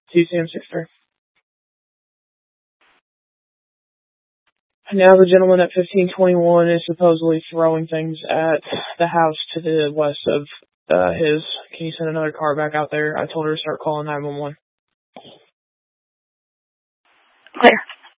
TCM 63. Now the gentleman at 1521 is supposedly throwing things at the house to the west of his. Can you send another car back out there? I told her to start calling 911.